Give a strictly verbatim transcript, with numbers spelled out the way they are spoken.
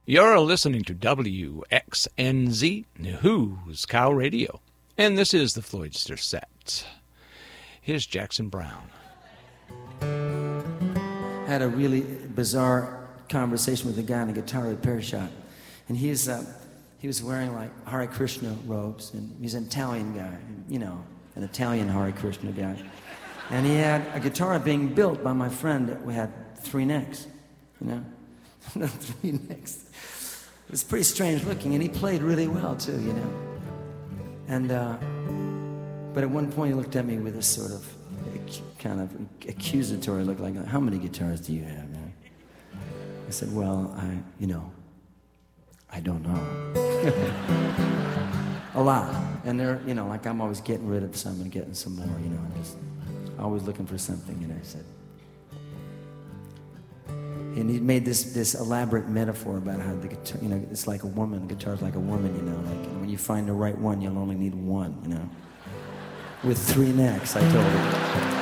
You're listening to W X N Z, Who's Cow Radio, and this is the Floydster Set. Here's Jackson Browne. I had a really bizarre conversation with a guy in a guitar repair shop, and he's uh, he was wearing like Hare Krishna robes, and he's an Italian guy, you know, an Italian Hare Krishna guy, and he had a guitar being built by my friend that we had three necks, you know, three necks. It was pretty strange looking, and he played really well too, you know. And uh, but at one point he looked at me with this sort of kind of accusatory look, like, "How many guitars do you have, man?" I said, "Well, I, you know, I don't know." A lot, and they're, you know, like I'm always getting rid of some and getting some more, you know, and just always looking for something. And I said. And he made this this elaborate metaphor about how the guitar, you know, it's like a woman. The guitar's like a woman, you know. Like, and when you find the right one, you'll only need one, you know. With three necks, I told him.